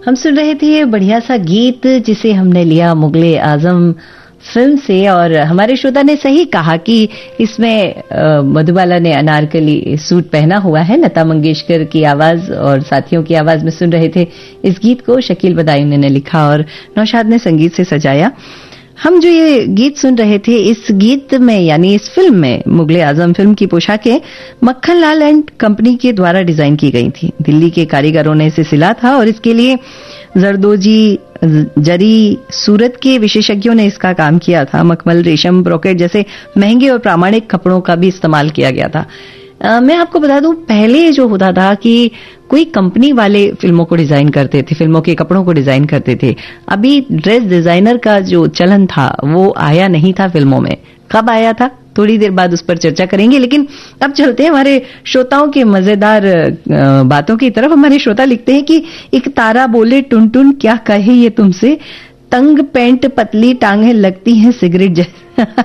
हम सुन रहे थे ये बढ़िया सा गीत जिसे हमने लिया मुगले आजम फिल्म से। और हमारे श्रोता ने सही कहा कि इसमें मधुबाला ने अनारकली सूट पहना हुआ है। लता मंगेशकर की आवाज और साथियों की आवाज में सुन रहे थे इस गीत को। शकील बदायूं ने लिखा और नौशाद ने संगीत से सजाया। हम जो ये गीत सुन रहे थे, इस गीत में यानी इस फिल्म में मुगले आजम फिल्म की पोशाकें मक्खनलाल एंड कंपनी के द्वारा डिजाइन की गई थी। दिल्ली के कारीगरों ने इसे सिला था और इसके लिए जरदोजी, जरी, सूरत के विशेषज्ञों ने इसका काम किया था। मखमल, रेशम, ब्रोकेट जैसे महंगे और प्रामाणिक कपड़ों का भी इस्तेमाल किया गया था। मैं आपको बता दूं, पहले जो होता था कि कोई कंपनी वाले फिल्मों को डिजाइन करते थे, फिल्मों के कपड़ों को डिजाइन करते थे। अभी ड्रेस डिजाइनर का जो चलन था वो आया नहीं था फिल्मों में। कब आया था, थोड़ी देर बाद उस पर चर्चा करेंगे। लेकिन अब चलते हैं हमारे श्रोताओं के मजेदार बातों की तरफ। हमारे श्रोता लिखते हैं कि एक तारा बोले टुन टुन क्या कहे ये तुमसे, तंग पैंट पतली टांगें लगती हैं सिगरेट जैसे।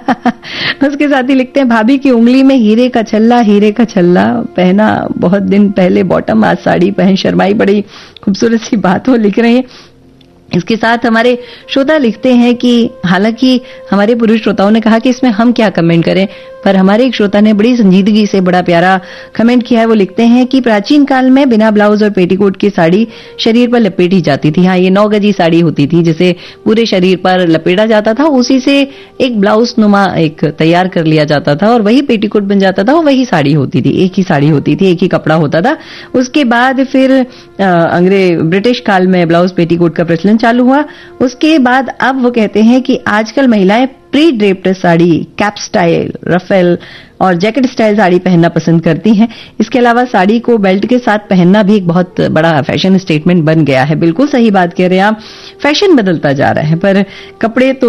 उसके साथ ही लिखते हैं भाभी की उंगली में हीरे का छल्ला पहना बहुत दिन पहले बॉटम, आज साड़ी पहन शर्माई। बड़ी खूबसूरत सी बात वो लिख रहे हैं। इसके साथ हमारे श्रोता लिखते हैं कि हालांकि हमारे पुरुष श्रोताओं ने कहा कि इसमें हम क्या कमेंट करें, पर हमारे एक श्रोता ने बड़ी संजीदगी से बड़ा प्यारा कमेंट किया है। वो लिखते हैं कि प्राचीन काल में बिना ब्लाउज और पेटीकोट की साड़ी शरीर पर लपेटी जाती थी। हाँ, ये 9 गजी साड़ी होती थी जिसे पूरे शरीर पर लपेटा जाता था। उसी से एक ब्लाउज नुमा एक तैयार कर लिया जाता था और वही पेटीकोट बन जाता था और वही साड़ी होती थी। एक ही साड़ी होती थी, एक ही कपड़ा होता था। उसके बाद फिर ब्रिटिश काल में ब्लाउज पेटीकोट का प्रचलन चालू हुआ। उसके बाद अब वो कहते हैं कि आजकल महिलाएं pre draped sari, cap style, Rafale और जैकेट स्टाइल साड़ी पहनना पसंद करती हैं। इसके अलावा साड़ी को बेल्ट के साथ पहनना भी एक बहुत बड़ा फैशन स्टेटमेंट बन गया है। बिल्कुल सही बात कह रहे हैं आप, फैशन बदलता जा रहा है पर कपड़े तो